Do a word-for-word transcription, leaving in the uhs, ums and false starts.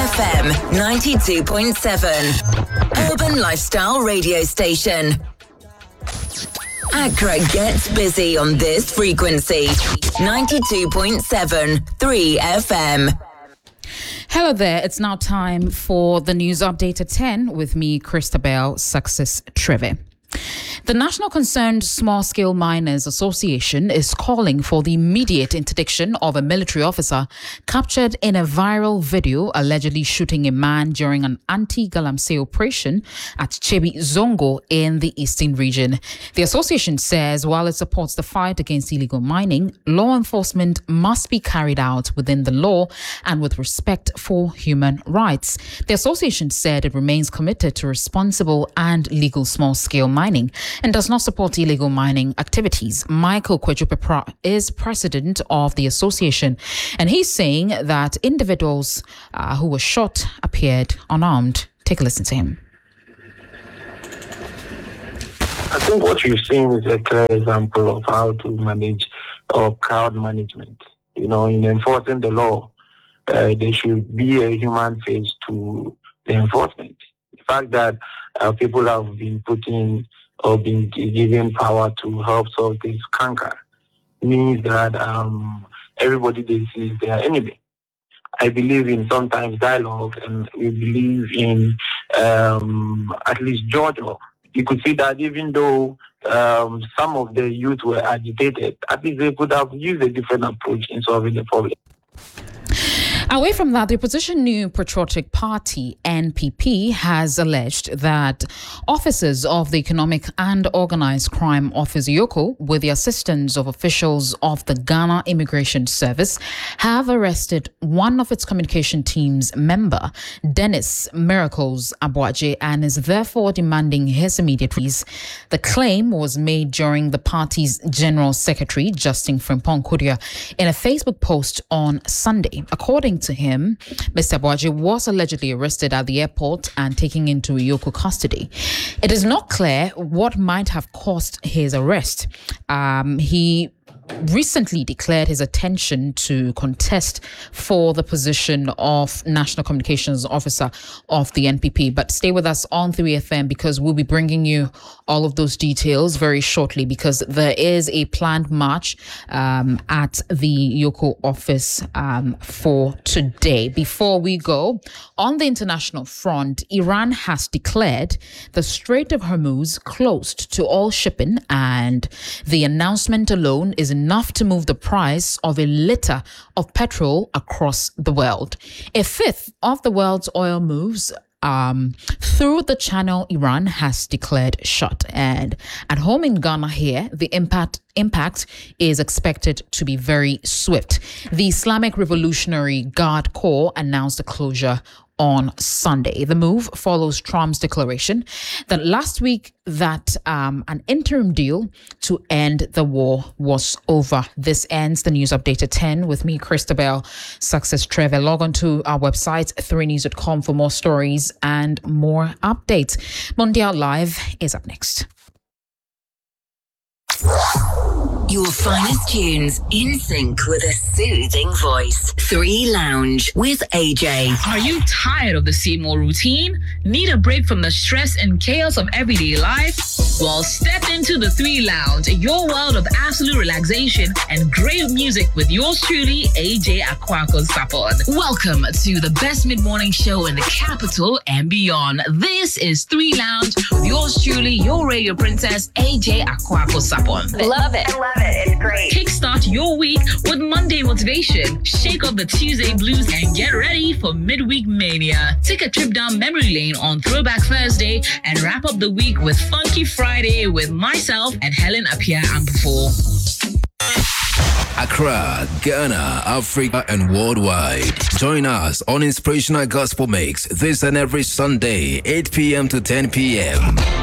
F M ninety-two point seven. Urban Lifestyle Radio Station. Accra gets busy on this frequency. ninety-two point seven, three F M. Hello there. It's now time for the news update at ten with me, Christabel Success Treve. The National Concerned Small Scale Miners Association is calling for the immediate interdiction of a military officer captured in a viral video allegedly shooting a man during an anti-galamsey operation at Chebi Zongo in the eastern region. The association says while it supports the fight against illegal mining, law enforcement must be carried out within the law and with respect for human rights. The association said it remains committed to responsible and legal small-scale mining and does not support illegal mining activities. Michael Kwejupe is president of the association, and he's saying that individuals uh, who were shot appeared unarmed. Take a listen to him. I think what you've seen is a clear example of how to manage or crowd management. You know, in enforcing the law, uh, there should be a human face to the enforcement. The fact that uh, people have been putting or been given power to help solve this canker means that um, everybody they see is their enemy. I believe in sometimes dialogue, and we believe in um, at least Georgia. You could see that even though um, some of the youth were agitated, at least they could have used a different approach in solving the problem. Away from that, the opposition New Patriotic Party, N P P, has alleged that officers of the Economic and Organised Crime Office, YOCO, with the assistance of officials of the Ghana Immigration Service, have arrested one of its communication team's member, Dennis Miracles Abuaje, and is therefore demanding his immediate release. The claim was made during the party's General Secretary, Justin Frimpong Kodia, in a Facebook post on Sunday. According to him, Mister Abuaje was allegedly arrested at the airport and taken into YOCO custody. It is not clear what might have caused his arrest. Um, he recently declared his intention to contest for the position of National Communications Officer of the N P P. But stay with us on three F M because we'll be bringing you all of those details very shortly, because there is a planned march um, at the YOCO office um, for today. Before we go, on the international front, Iran has declared the Strait of Hormuz closed to all shipping, and the announcement alone is enough to move the price of a liter of petrol across the world. A fifth of the world's oil moves Um, through the channel Iran has declared shut. And at home in Ghana here, the impact impact is expected to be very swift. The Islamic Revolutionary Guard Corps announced the closure on Sunday. The move follows Trump's declaration that last week that um, an interim deal to end the war was over. This ends the news update at ten with me, Christabel Success Trevor. Log on to our website, three news dot com, for more stories and more updates. Mondial Live is up next. Your finest tunes in sync with a soothing voice. Three Lounge with A J. Are you tired of the same old routine? Need a break from the stress and chaos of everyday life? Well, step into the Three Lounge, your world of absolute relaxation and great music with yours truly, A J Akwako Sapon. Welcome to the best mid-morning show in the capital and beyond. This is Three Lounge with yours truly, your radio princess, A J Akwako Sapon. Love it. I love it. It's great. Kickstart your week with Monday motivation. Shake off the Tuesday blues and get ready for midweek mania. Take a trip down memory lane on Throwback Thursday and wrap up the week with Funky Friday with myself and Helen Apia Ampufo. Accra, Ghana, Africa, and worldwide. Join us on Inspirational Gospel Mix this and every Sunday, eight p.m. to ten p.m.